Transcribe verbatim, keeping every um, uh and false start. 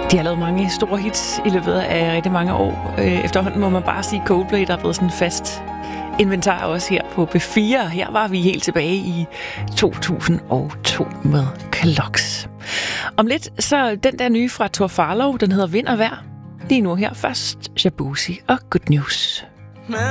De har lavet mange store hits i løbet af rigtig mange år. Efterhånden må man bare sige Coldplay, der er blevet sådan fast inventar også her på B fire. Her var vi helt tilbage i to tusind og to med Clocks. Om lidt, så den der nye fra Tor Farlov, den hedder Vind og Vejr. Lige nu her først, Shabuzi og Good News.